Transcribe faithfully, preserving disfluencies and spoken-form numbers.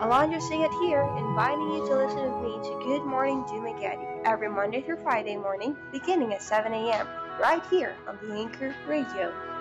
Alondra Sayat here, inviting you to listen with me to Good Morning Dumaguete every Monday through Friday morning, beginning at seven a m, right here on the Anchor Radio.